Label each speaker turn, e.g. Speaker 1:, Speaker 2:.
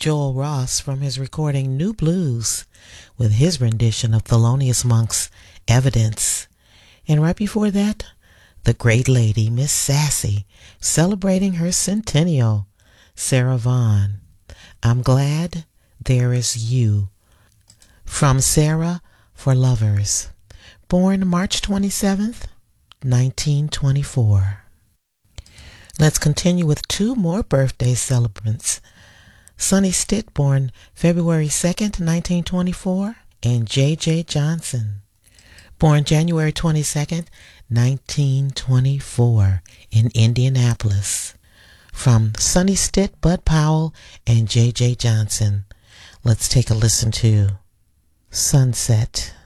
Speaker 1: Joel Ross from his recording New Blues with his rendition of Thelonious Monk's Evidence. And right before that, the great lady, Miss Sassy, celebrating her centennial, Sarah Vaughan. I'm Glad There Is You. From Sarah for Lovers. Born March 27th, 1924. Let's continue with two more birthday celebrants. Sonny Stitt, born February 2nd, 1924, and J.J. Johnson, born January 22nd, 1924, in Indianapolis. From Sonny Stitt, Bud Powell, and J.J. Johnson, let's take a listen to Sunset.